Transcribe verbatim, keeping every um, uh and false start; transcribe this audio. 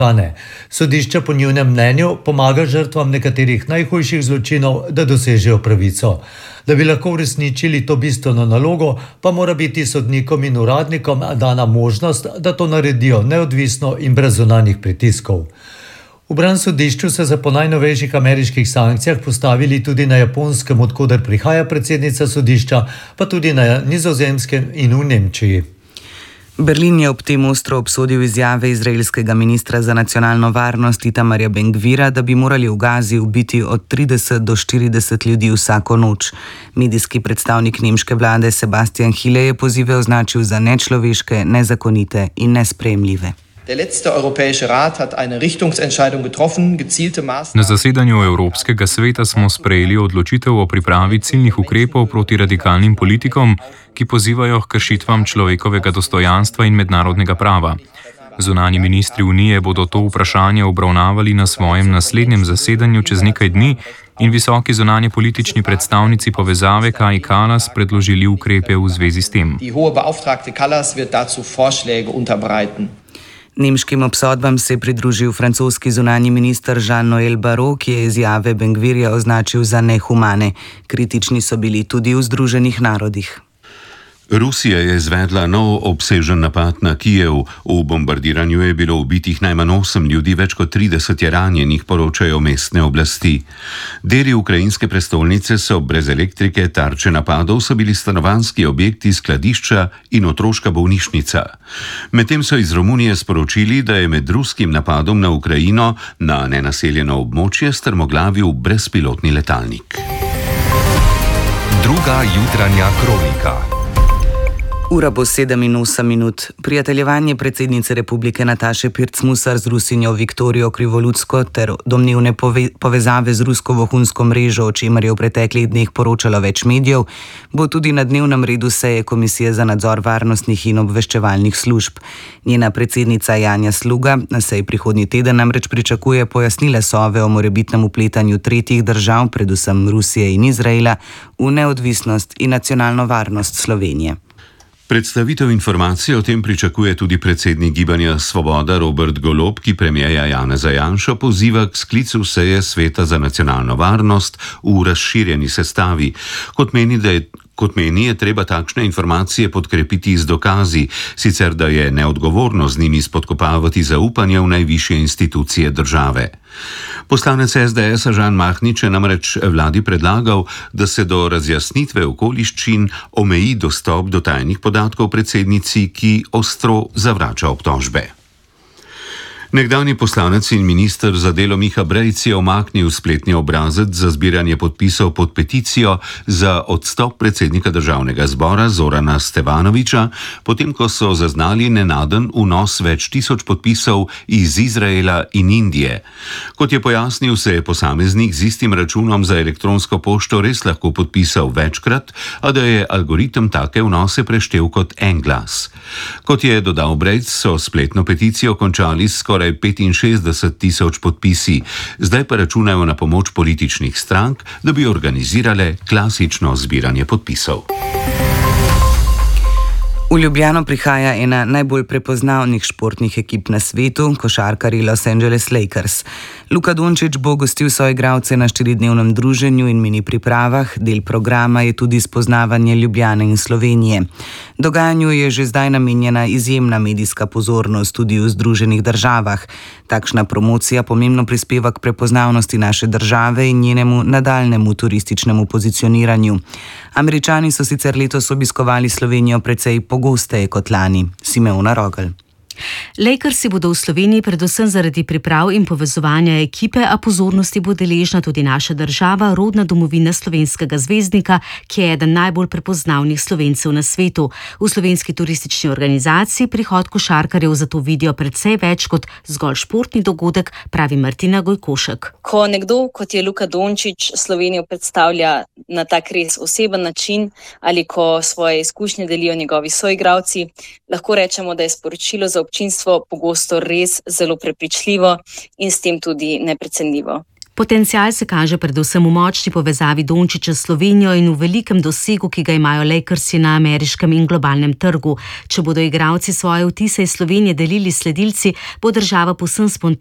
Sodišče po njunem mnenju pomaga žrtvam nekaterih najhujših zločinov, da dosežejo pravico. Da bi lahko uresničili to bistveno nalogo, pa mora biti sodnikom in uradnikom dana možnost, da to naredijo neodvisno in brez zunanjih pritiskov. V bran sodišču so se po najnovejših ameriških sankcijah postavili tudi na Japonskem, odkoder prihaja predsednica sodišča, pa tudi na Nizozemskem in v Nemčiji. Berlin je ob tem ostro obsodil izjave izraelskega ministra za nacionalno varnost Itamarja Ben-Gvira, da bi morali v Gazi ubiti od trideset do štirideset ljudi vsako noč. Medijski predstavnik nemške vlade Sebastian Hille je pozive označil za nečloveške, nezakonite in nesprejemljive. Na zasedanju Evropskega sveta smo sprejeli odločitev o pripravi ciljnih ukrepov proti radikalnim politikom, ki pozivajo k kršitvam človekovega dostojanstva in mednarodnega prava. Zunanji ministri Unije bodo to vprašanje obravnavali na svojem naslednjem zasedanju čez nekaj dni in visoki zunanje politični predstavnici povezave Kaji Kallas predložili ukrepe v zvezi s tem. Nemškim obsodbam se je pridružil francoski zunanji minister Jean-Noël Barrot, ki je izjave Ben-Gvirja označil za nehumane. Kritični so bili tudi v Združenih narodih. Rusija je izvedla nov obsežen napad na Kijev. V bombardiranju je bilo ubitih najmanj osem ljudi, več kot trideset je ranjenih, poročajo mestne oblasti. Deli ukrajinske prestolnice so brez elektrike, tarče napadov so bili stanovanjski objekti, skladišča in otroška bolnišnica. Medtem so iz Romunije sporočili, da je med ruskim napadom na Ukrajino na nenaseljeno območje strmoglavil brezpilotni letalnik. Druga jutranja kronika. Ura bo sedem in osem minut. Prijateljevanje predsednice republike Nataše Pirc-Musar z Rusinjo Viktorijo Krivolutsko ter domnevne pove povezave z rusko vohunsko mrežo, o čemer je v preteklih dneh poročalo več medijev, bo tudi na dnevnem redu seje Komisije za nadzor varnostnih in obveščevalnih služb. Njena predsednica Janja Sluga na seji prihodnji teden namreč pričakuje pojasnile Sove o morebitnem vpletanju tretjih držav, predvsem Rusije in Izraela, v neodvisnost in nacionalno varnost Slovenije. Predstavitev informacij o tem pričakuje tudi predsednik Gibanja Svoboda Robert Golob, ki premierja Janeza Janšo poziva k sklicu seje Sveta za nacionalno varnost v razširjeni sestavi. Kot meni, da je Kot meni, je treba takšne informacije podkrepiti z dokazi, sicer da je neodgovorno z njimi spodkopavati zaupanje v najvišje institucije države. Poslanec es de es Žan Mahnič je namreč vladi predlagal, da se do razjasnitve okoliščin omeji dostop do tajnih podatkov predsednici, ki ostro zavrača obtožbe. Nekdanji poslanec in minister za delo Miha Brejc je omaknil spletni obrazec za zbiranje podpisov pod peticijo za odstop predsednika državnega zbora Zorana Stevanovića, potem ko so zaznali nenaden vnos več tisoč podpisov iz Izraela in Indije. Kot je pojasnil, se je posameznik z istim računom za elektronsko pošto res lahko podpisal večkrat, a da je algoritem take vnose preštel kot en glas. Kot je dodal Brejc, so spletno peticijo končali skoraj petinšestdeset tisoč podpisi, zdaj pa računajo na pomoč političnih strank, da bi organizirale klasično zbiranje podpisov. V Ljubljano prihaja ena najbolj prepoznavnih športnih ekip na svetu, košarkarji Los Angeles Lakers. Luka Dončić bo gostil svoje igralce na štiridnevnem druženju in mini pripravah, del programa je tudi spoznavanje Ljubljane in Slovenije. Dogajanju je že zdaj namenjena izjemna medijska pozornost tudi v Združenih državah. Takšna promocija pomembno prispeva k prepoznavnosti naše države in njenemu nadaljnemu turističnemu pozicioniranju. Američani so sicer letos obiskovali Slovenijo precej pogosteje kot lani. Simeona Rogel. Lakersi bodo v Sloveniji predvsem zaradi priprav in povezovanja ekipe, a pozornosti bo deležna tudi naša država, rodna domovina slovenskega zvezdnika, ki je eden najbolj prepoznavnih Slovencev na svetu. V slovenski turistični organizaciji prihod košarkarjev zato vidijo precej več kot zgolj športni dogodek, pravi Martina Gojkošek. Ko nekdo, kot je Luka Dončić, Slovenijo predstavlja na tak res oseben način ali ko svoje izkušnje delijo njegovi soigralci, lahko rečemo, da je sporočilo za občinstvo pogosto res zelo prepričljivo in s tem tudi neprecenljivo. Potencial se kaže predvsem v močni povezavi Dončića s Slovenijo in v velikem dosegu, ki ga imajo Lakersi na ameriškem in globalnem trgu. Če bodo igralci svoje vtise iz Slovenije delili s sledilci, bo država povsem spontano